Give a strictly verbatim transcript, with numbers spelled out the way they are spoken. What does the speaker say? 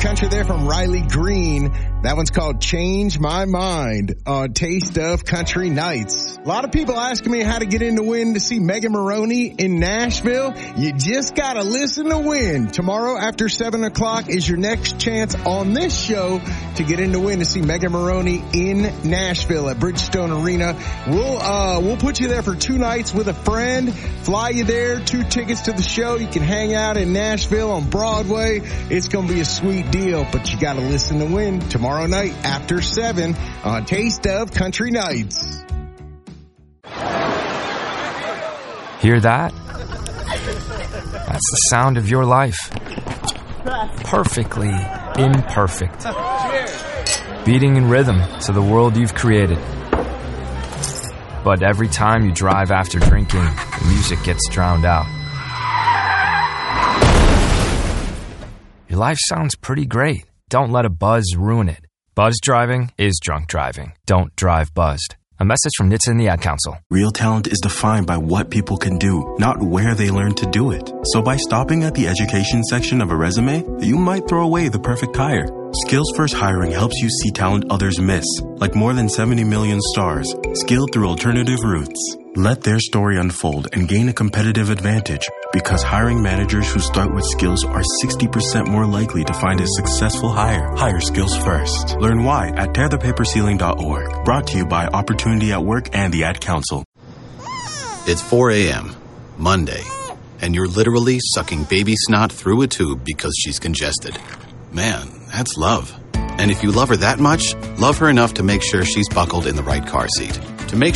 country there from Riley Green. That one's called Change My Mind on Taste of Country Nights. A lot of people asking me how to get in to win to see Megan Moroney in Nashville. You just gotta listen to win. Tomorrow after seven o'clock is your next chance on this show to get in to win to see Megan Moroney in Nashville at Bridgestone Arena. We'll, uh, we'll put you there for two nights with a friend, fly you there, two tickets to the show. You can hang out in Nashville on Broadway. It's gonna be a sweet deal, but you gotta listen to win tomorrow night after seven on Taste of Country Nights. Hear that? That's the sound of your life. Perfectly imperfect. Beating in rhythm to the world you've created. But every time you drive after drinking, the music gets drowned out. Your life sounds pretty great. Don't let a buzz ruin it. Buzz driving is drunk driving. Don't drive buzzed. A message from N H T S A and the Ad Council. Real talent is defined by what people can do, not where they learn to do it. So by stopping at the education section of a resume, you might throw away the perfect hire. Skills First Hiring helps you see talent others miss, like more than seventy million stars, skilled through alternative routes. Let their story unfold and gain a competitive advantage, because hiring managers who start with skills are sixty percent more likely to find a successful hire. Hire skills first. Learn why at tear the paper ceiling dot org. Brought to you by Opportunity at Work and the Ad Council. It's four a.m., Monday, and you're literally sucking baby snot through a tube because she's congested. Man, that's love. And if you love her that much, love her enough to make sure she's buckled in the right car seat. To make